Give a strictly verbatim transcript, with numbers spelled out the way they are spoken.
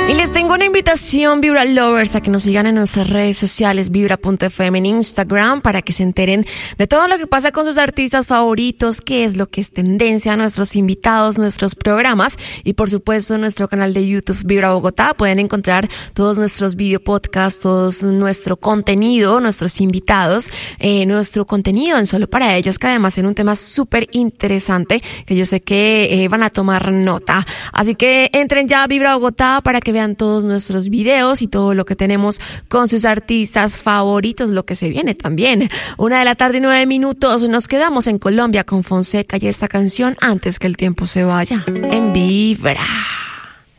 Y les tengo una invitación, Vibra Lovers, a que nos sigan en nuestras redes sociales, vibra punto f m en Instagram, para que se enteren de todo lo que pasa con sus artistas favoritos, qué es lo que es tendencia, nuestros invitados, nuestros programas y por supuesto en nuestro canal de YouTube Vibra Bogotá pueden encontrar todos nuestros video podcasts, todo nuestro contenido, nuestros invitados, eh, nuestro contenido en Solo para Ellas, que además en un tema súper interesante que yo sé que eh, van a tomar nota. Así que entren ya a Vibra Bogotá para que vean todos nuestros videos y todo lo que tenemos con sus artistas favoritos, lo que se viene también. Una de la tarde y nueve minutos, nos quedamos en Colombia con Fonseca y esta canción Antes que el tiempo se vaya, en Vibra.